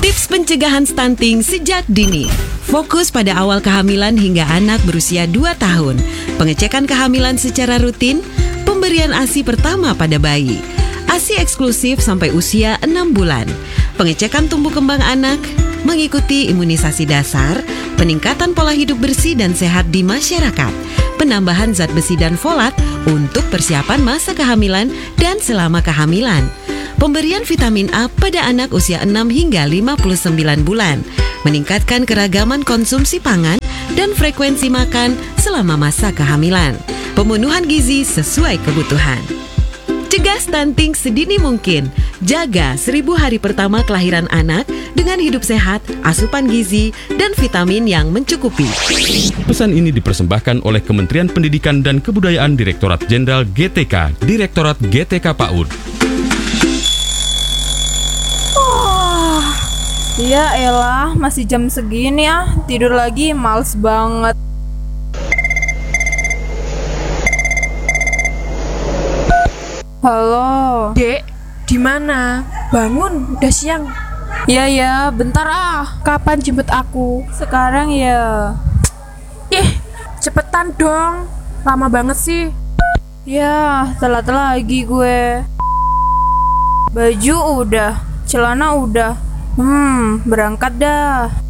Tips pencegahan stunting sejak dini. Fokus pada awal kehamilan hingga anak berusia 2 tahun. Pengecekan kehamilan secara rutin, pemberian ASI pertama pada bayi. ASI eksklusif sampai usia 6 bulan. Pengecekan tumbuh kembang anak, mengikuti imunisasi dasar, peningkatan pola hidup bersih dan sehat di masyarakat, penambahan zat besi dan folat untuk persiapan masa kehamilan dan selama kehamilan, pemberian vitamin A pada anak usia 6 hingga 59 bulan, meningkatkan keragaman konsumsi pangan dan frekuensi makan selama masa kehamilan, pemenuhan gizi sesuai kebutuhan. Cegah stunting sedini mungkin. Jaga 1000 hari pertama kelahiran anak dengan hidup sehat, asupan gizi, dan vitamin yang mencukupi. Pesan ini dipersembahkan oleh Kementerian Pendidikan dan Kebudayaan Direktorat Jenderal GTK, Direktorat GTK PAUD. Ya elah, masih jam segini ya. Tidur lagi, males banget. Halo. Dek, di mana? Bangun, udah siang. Ya, bentar ah. Kapan jemput aku? Sekarang ya. Ih, cepetan dong. Lama banget sih. Ya, telat lagi gue. Baju udah, celana udah. Berangkat dah.